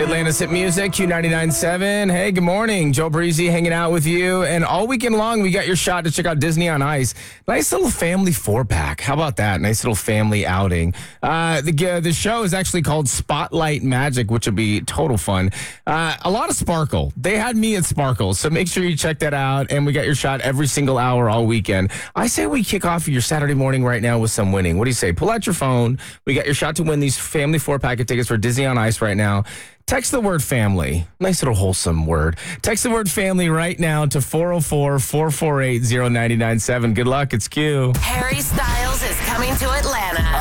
Atlanta's hit music, Q99.7. Hey, good morning. Joe Breezy hanging out with you. And all weekend long, we got your shot to check out Disney on Ice. Nice little family 4-pack. How about that? Nice little family outing. The show is actually called Spotlight Magic, which will be total fun. A lot of sparkle. They had me at Sparkle, so make sure you check that out. And we got your shot every single hour all weekend. I say we kick off your Saturday morning right now with some winning. What do you say? Pull out your phone. We got your shot to win these family 4-pack of tickets for Disney on Ice right now. Text the word family. Nice little wholesome word. Text the word family right now to 404-448-0997. Good luck. It's Q. Harry Styles is coming to Atlanta.